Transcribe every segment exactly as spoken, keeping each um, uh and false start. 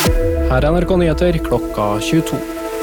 Her er N R K Nyheter klokka tjueto.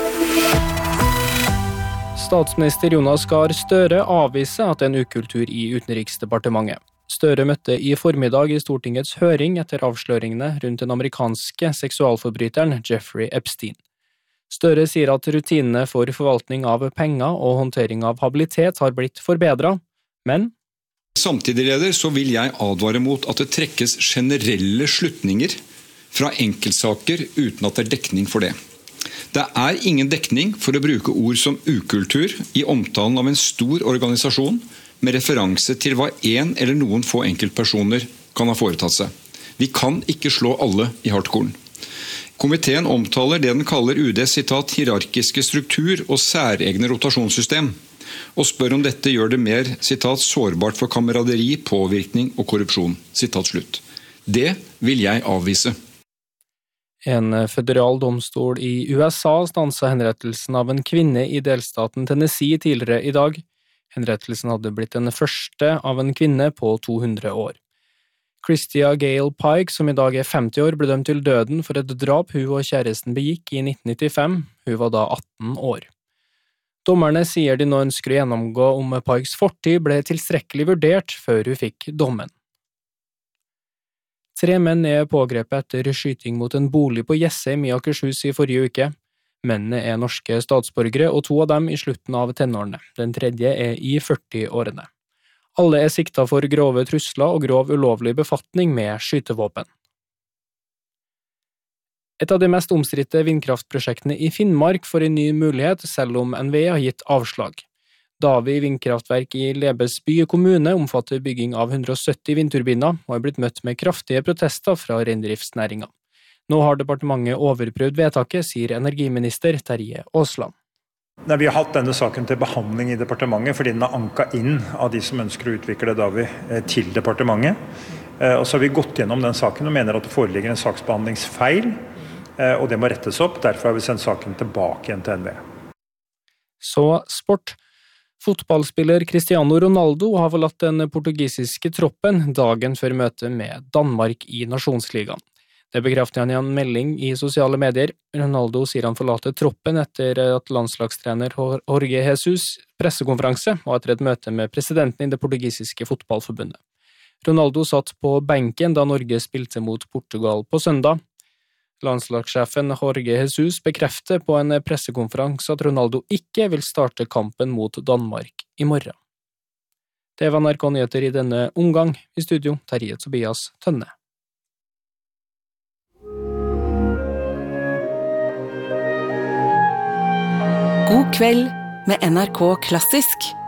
Statsminister Jonas Gahr Støre avviser at det er en ukultur i Utenriksdepartementet. Støre møtte i formiddag i Stortingets høring etter avsløringene rundt den amerikanske seksualforbryteren Jeffrey Epstein. Støre sier at rutinene for forvaltning av penger og håndtering av habilitet har blitt forbedret, men samtidig, leder, så vil jeg advare mot at det trekkes generelle slutninger fra enkeltsaker uten at det er dekning for det. Det er ingen dekning for å bruke ord som ukultur i omtalen av en stor organisasjon med referanse til hva en eller noen få enkeltpersoner kan ha foretatt seg. Vi kan ikke slå alle i hardkorn. Komiteen omtaler det den kaller U D's sitat, hierarkiske struktur og særegne rotasjonssystem, og spør om dette gjør det mer sitat, sårbart for kameraderi, påvirkning og korrupsjon. Sitat slutt. Det vil jeg avvise. En føderal domstol i U S A stanset henrettelsen av en kvinne i delstaten Tennessee tidligere i dag. Henrettelsen hadde blitt den første av en kvinne på to hundre år. Christia Gale Pike, som i dag er femti år, ble dømt til døden for et drap hun og kjæresten begikk i nitten nittifem. Hun var da atten år. Dommerne sier de nå ønsker å gjennomgå om Pikes fortid ble tilstrekkelig vurdert før hun fikk dommen. Tre menn er pågrepet etter skyting mot en bolig på Jessheim i Akershus i forrige uke. Mennene er norske statsborgere, og to av dem i slutten av tenårene. Den tredje er i førti-årene. Alle er siktet for grove trusler og grov ulovlig befatning med skytevåpen. Et av de mest omstridte vindkraftprosjektene i Finnmark får en ny mulighet, selv om N V E har gitt avslag. Davi vindkraftverk i Lebesby kommune omfatter bygging av hundre og sytti vindturbiner og er blitt møtt med kraftige protester fra reindriftsnæringen. Nå har departementet overprøvd vedtaket, sier energiminister Terje Aasland. Nei, vi har hatt denne saken til behandling i departementet fordi den er anket inn av de som ønsker å utvikle Davi til departementet. Og så har vi gått gjennom den saken og mener at det foreligger en saksbehandlingsfeil, og det må rettes opp. Derfor har vi sendt saken tilbake igjen til N V E. Så sport. Fotballspiller Cristiano Ronaldo har forlatt den portugisiske troppen dagen før møtet med Danmark i Nasjonsligaen. Det bekrefter han i en melding i sosiale medier. Ronaldo sier han forlater troppen etter at landslagstrener Jorge Jesus pressekonferanse og etter et møte med presidenten i det portugisiske fotballforbundet. Ronaldo satt på benken da Norge spilte mot Portugal på søndag. Landslagssjefen Jorge Jesus bekrefter på en pressekonferanse at Ronaldo ikke vil starte kampen mot Danmark i morgen. Det var N R K Nyheter i denne omgang. I studio, Terje Tobias Tønne. God kveld med N R K Klassisk.